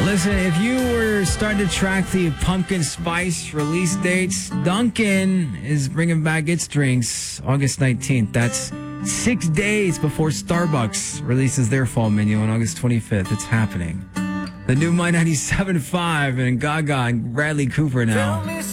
Listen, if you were starting to track the pumpkin spice release dates, Dunkin' is bringing back its drinks August 19th. That's 6 days before Starbucks releases their fall menu on August 25th. It's happening. The new My 97.5 and Gaga and Bradley Cooper now.